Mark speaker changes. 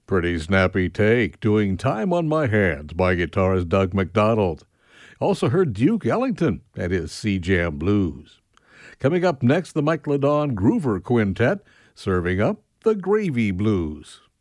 Speaker 1: Pretty snappy take, doing Time on My Hands by guitarist Doug McDonald. Also heard Duke Ellington and his Sea Jam Blues. Coming up next, the Mike Ladon Groover Quintet, serving up the Gravy Blues.